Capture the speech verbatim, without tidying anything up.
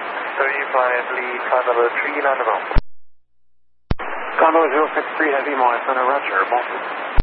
thirty-five lead, climb level three, land about. Convo zero six three Heavy, Morrison, Roger, Boston.